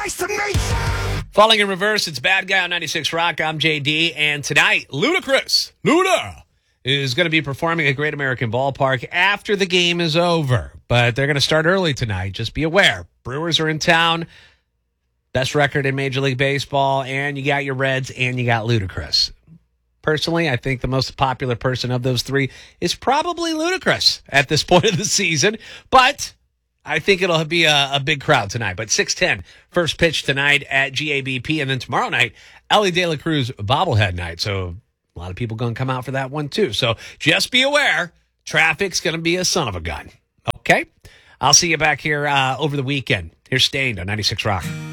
Nice to meet you. Falling in reverse, it's Bad Guy on 96 Rock. I'm JD, and tonight, Ludacris, Luda, is going to be performing at Great American Ballpark after the game is over. But they're going to start early tonight. Just be aware. Brewers are in town. Best record in Major League Baseball, and you got your Reds, and you got Ludacris. Personally, I think the most popular person of those three is probably Ludacris at this point of the season. But I think it'll be a big crowd tonight. But 6:10, first pitch tonight at GABP. And then tomorrow night, Ellie De La Cruz bobblehead night. So a lot of people going to come out for that one, too. So just be aware, traffic's going to be a son of a gun. Okay? I'll see you back here over the weekend. Here's Stained on 96 Rock.